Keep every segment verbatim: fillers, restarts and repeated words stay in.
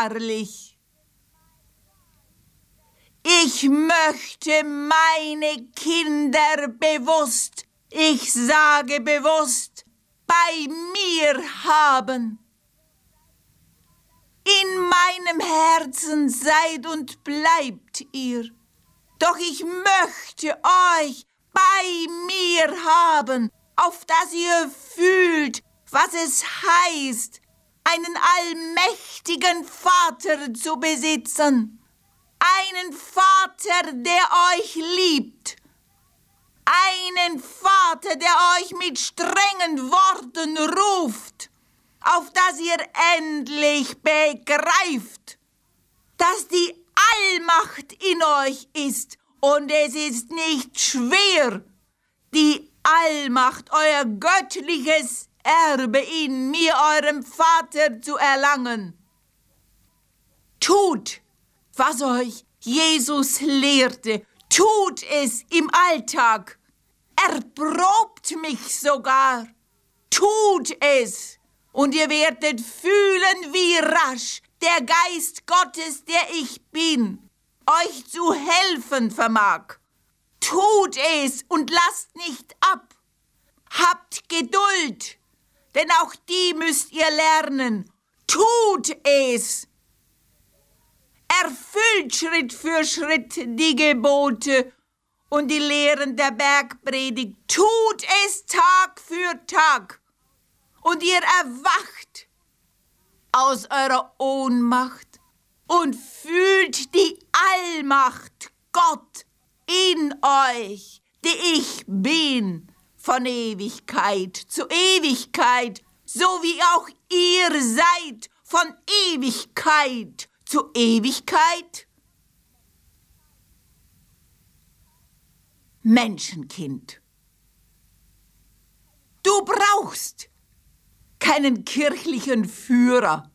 wahrlich, ich möchte meine Kinder bewusst, ich sage bewusst, bei mir haben. In meinem Herzen seid und bleibt ihr. Doch ich möchte euch bei mir haben, auf dass ihr fühlt, was es heißt, einen allmächtigen Vater zu besitzen. Einen Vater, der euch liebt. Einen Vater, der euch mit strengen Worten ruft, auf dass ihr endlich begreift, dass die Allmacht in euch ist und es ist nicht schwer, die Allmacht, euer göttliches Erbe in mir, eurem Vater, zu erlangen. Tut, was euch Jesus lehrte, tut es im Alltag, erprobt mich sogar, tut es. Und ihr werdet fühlen, wie rasch der Geist Gottes, der ich bin, euch zu helfen vermag. Tut es und lasst nicht ab. Habt Geduld, denn auch die müsst ihr lernen. Tut es. Erfüllt Schritt für Schritt die Gebote und die Lehren der Bergpredigt. Tut es Tag für Tag. Und ihr erwacht aus eurer Ohnmacht und fühlt die Allmacht Gott in euch, die ich bin, von Ewigkeit zu Ewigkeit, so wie auch ihr seid von Ewigkeit zu Ewigkeit. Menschenkind, du brauchst keinen kirchlichen Führer.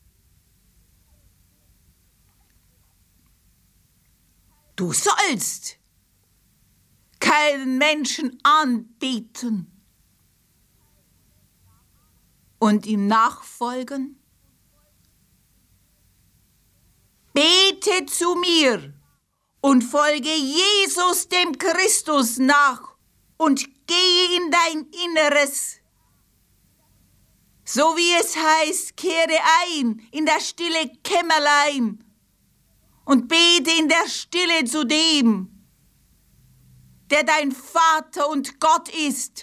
Du sollst keinen Menschen anbeten und ihm nachfolgen. Bete zu mir und folge Jesus, dem Christus, nach und gehe in dein Inneres. So wie es heißt, kehre ein in das stille Kämmerlein und bete in der Stille zu dem, der dein Vater und Gott ist.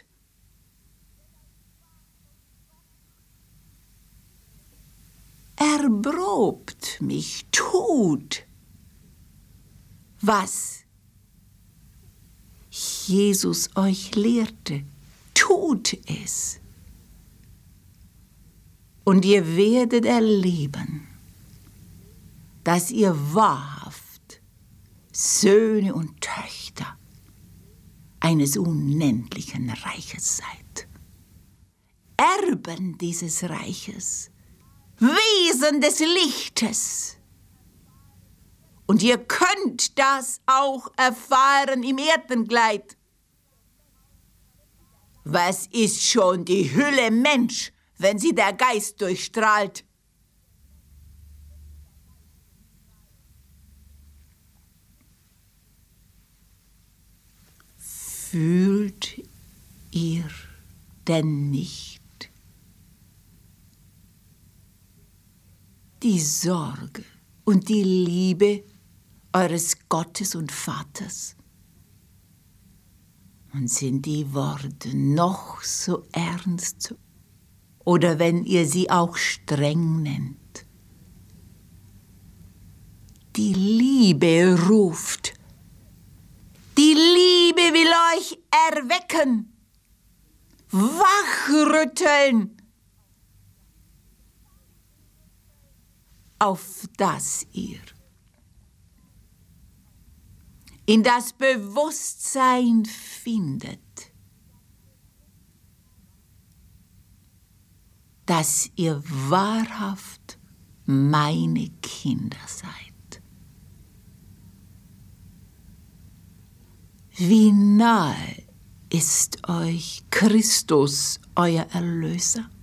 Erprobt mich, tut, was Jesus euch lehrte. Tut es. Und ihr werdet erleben, dass ihr wahrhaft Söhne und Töchter eines unendlichen Reiches seid. Erben dieses Reiches, Wesen des Lichtes. Und ihr könnt das auch erfahren im Erdenkleid. Was ist schon die Hülle Mensch, wenn sie der Geist durchstrahlt? Fühlt ihr denn nicht die Sorge und die Liebe eures Gottes und Vaters? Und sind die Worte noch so ernst, oder wenn ihr sie auch streng nennt? Die Liebe ruft. Die Liebe will euch erwecken, wachrütteln, auf dass ihr in das Bewusstsein findet, dass ihr wahrhaft meine Kinder seid. Wie nahe ist euch Christus, euer Erlöser?